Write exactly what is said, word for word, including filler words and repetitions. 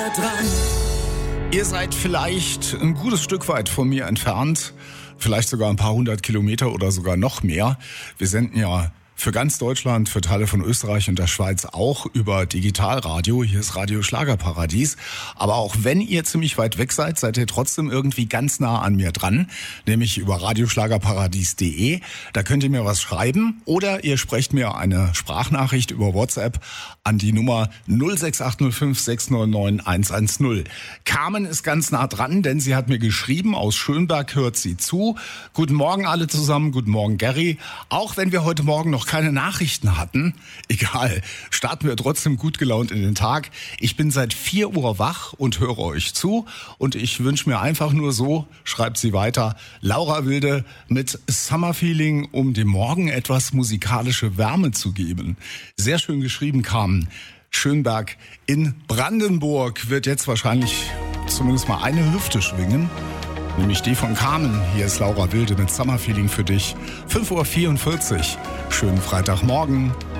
Ihr seid vielleicht ein gutes Stück weit von mir entfernt, vielleicht sogar ein paar hundert Kilometer oder sogar noch mehr. Wir senden ja für ganz Deutschland, für Teile von Österreich und der Schweiz auch über Digitalradio. Hier ist Radio Schlagerparadies. Aber auch wenn ihr ziemlich weit weg seid, seid ihr trotzdem irgendwie ganz nah an mir dran, nämlich über radioschlagerparadies punkt de. Da könnt ihr mir was schreiben oder ihr sprecht mir eine Sprachnachricht über WhatsApp an die Nummer null sechs acht null fünf sechs neun neun eins eins null. Carmen ist ganz nah dran, denn sie hat mir geschrieben, aus Schönberg hört sie zu. Guten Morgen alle zusammen, guten Morgen Gary. Auch wenn wir heute Morgen noch keine Nachrichten hatten, egal, starten wir trotzdem gut gelaunt in den Tag. Ich bin seit vier Uhr wach und höre euch zu und ich wünsche mir einfach nur so, schreibt sie weiter, Laura Wilde mit Summer Feeling, um dem Morgen etwas musikalische Wärme zu geben. Sehr schön geschrieben, Carmen. Schönberg in Brandenburg wird jetzt wahrscheinlich zumindest mal eine Hüfte schwingen. Nämlich die von Carmen. Hier ist Laura Wilde mit Summer Feeling für dich. fünf Uhr vierundvierzig. Schönen Freitagmorgen.